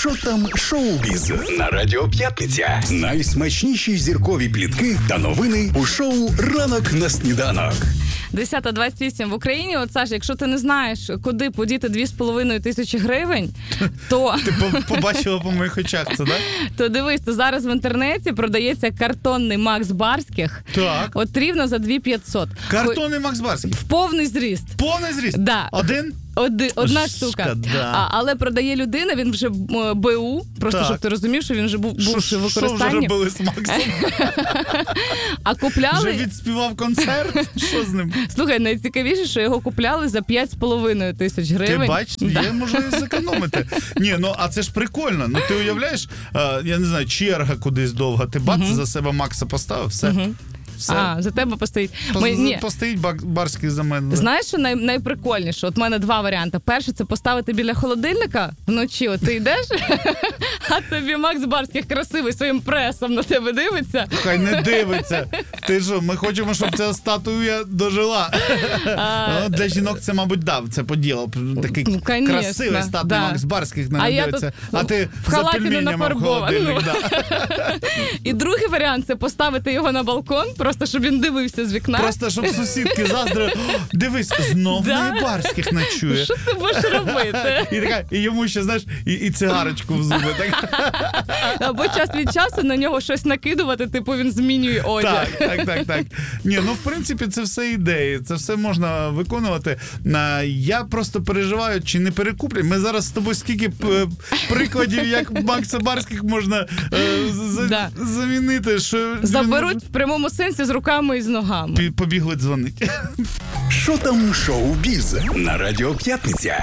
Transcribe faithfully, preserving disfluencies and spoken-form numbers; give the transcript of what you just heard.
Шо там шоу-біз на Радіо П'ятниця. Найсмачніші зіркові плітки та новини у шоу «Ранок на сніданок». десята двадцять вісім в Україні. От, Саша, якщо ти не знаєш, куди подіти дві з половиною тисячі гривень, то... Ти побачила по моїх очах це, так? То дивись, то зараз в інтернеті продається картонний Макс Барських. Так. От рівно за дві тисячі п'ятсот. Картонний Макс Барських? В повний зріст. Повний зріст? Да. Один? Оди, одна Шкода. штука. А, але продає людина, він вже БУ, просто так. щоб ти розумів, що він вже був, був в використанні. Що вже робили з Максом? А купляли... Вже відспівав концерт? Що з ним? Слухай, найцікавіше, що його купляли за п'ять з половиною тисяч гривень. Ти бачиш, да. є можливість зекономити. Ні, ну а це ж прикольно. Ну ти уявляєш, а, я не знаю, черга кудись довга, ти бац, uh-huh. за себе Макса поставив, все. Uh-huh. Все. А, за тебе постоїть. По, Ми, ні. Постоїть Барський за мене. Знаєш, що най, найприкольніше? От в мене два варіанти. Перший – це поставити біля холодильника вночі. От ти йдеш, а тобі Макс Барських красивий своїм пресом на тебе дивиться. Хай не дивиться. Ти що, ми хочемо, щоб ця статуя дожила. А... Для жінок це, мабуть, дав. Це поділ. Такий ну, красивий статуй да. Макс Барських на не дивиться. А ти за пельменями в холодильник. Да. І другий варіант – це поставити його на балкон, просто щоб він дивився з вікна. Просто щоб сусідки заздрили. Дивись, знов да? не Барських ночує. Що ти будеш робити? І, така, і йому ще, знаєш, і, і цигарочку в зуби. Так? Або час від часу на нього щось накидувати, типу він змінює одяг. Так, так, так, так. Ні, ну в принципі це все ідеї, це все можна виконувати. Я просто переживаю, чи не перекуплять. Ми зараз з тобою скільки прикладів, як Макса Барських можна за, да. замінити. Що заберуть він... в прямому сенсі з руками і з ногами. Побігли дзвонити. Шо там шоу-біз на Радіо П'ятниця.